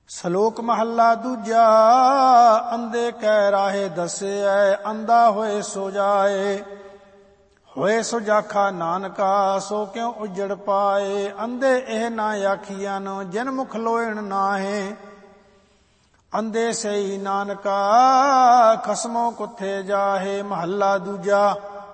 ਸ਼ਲੋਕ ਮਹੱਲਾ ਦੂਜਾ। ਅੰਧੇ ਕੈ ਰਾਹੇ ਦੱਸਿਐ, ਅੰਧਾ ਹੋਏ ਸੋ ਜਾਏ। ਹੋਏ ਸੋ ਜਾਖਾ ਨਾਨਕਾ, ਸੋ ਕਿਉ ਉਜੜ ਪਾਏ। ਅੰਧੇ ਇਹ ਨਾ ਆਖੀਐਨ, ਜਿਨ ਮੁਖ ਲੋਇਣ ਨਾਹੇ। ਅੰਧੇ ਸਈ ਨਾਨਕਾ, ਖਸਮੋ ਕੁੱਥੇ ਜਾਹੇ। ਮਹੱਲਾ ਦੂਜਾ।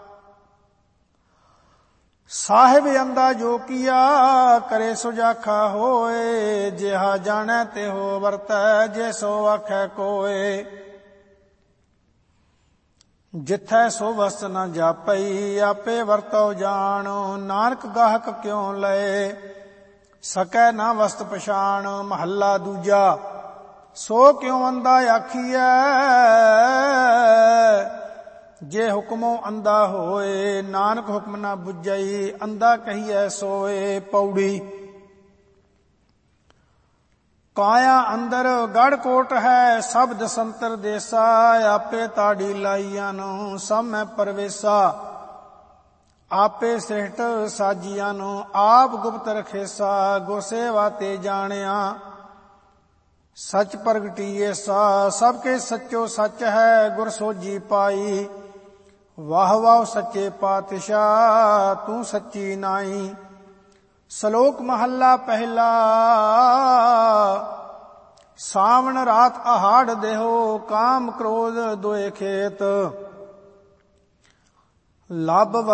ਸਾਹਿਬ ਅੰਧਾ ਜੋ ਕੀਆ, ਕਰੇ ਸੋ ਜਾਖਾ ਹੋਏ। ਜਿਹਾ ਜਾਣੈ ਤਿਹੋ ਵਰਤੈ, ਜੇ ਸੋ ਆਖੈ ਕੋਏ। ਜਿਥੈ ਸੋ ਵਸਤ ਨ ਜਾਪਈ, ਆਪੇ ਵਰਤੋ ਜਾਣ। ਨਾਨਕ ਗਾਹਕ ਕਿਉ ਲਏ, ਸਕੈ ਨਾ ਵਸਤ ਪਛਾਣ। ਮਹੱਲਾ ਦੂਜਾ। ਸੋ ਕਿਉ ਅੰਧਾ ਆਖੀਐ, ਜੇ ਹੁਕਮੋ ਅੰਧਾ ਹੋਏ। ਨਾਨਕ ਹੁਕਮ ਨਾ ਬੁੱਝਈ, ਅੰਧਾ ਕਹੀਐ ਸੋਏ। ਪੌੜੀ। ਕਾਇਆ ਅੰਦਰ ਗੜ ਕੋਟ ਹੈ, ਸਭ ਦਸੰਤਰ ਦੇਸਾ। ਆਪੇ ਤਾੜੀ ਲਾਈਆਂ ਨੂੰ, ਸਭ ਮੈਂ ਪਰਵੇਸਾ। ਆਪੇ ਸ੍ਰਿਸ਼ਟ ਸਾਜੀਆਂ ਨੂੰ, ਆਪ ਗੁਪਤ ਰਖੇਸਾ। ਗੁਰ ਸੇਵਾ ਤੇ ਜਾਣਿਆ, ਸਚ ਪ੍ਰਗਟੀਏ ਸਾ। ਸਭ ਕੇ ਸੱਚੋ ਸੱਚ ਹੈ, ਗੁਰ ਸੋਝੀ ਪਾਈ। ਵਾਹ ਵਾਹ ਸੱਚੇ ਪਾਤਸ਼ਾਹ, ਤੂੰ ਸੱਚੀ ਨਾਈ। ਸ਼ਲੋਕ ਮਹੱਲਾ ਪਹਿਲਾ। ਸਾਵਣ ਰਾਤ ਆਹਾੜ ਦੇਹੋ, ਕਾਮ ਕ੍ਰੋਧ ਦੋਏ ਖੇਤ। ਲੱਭ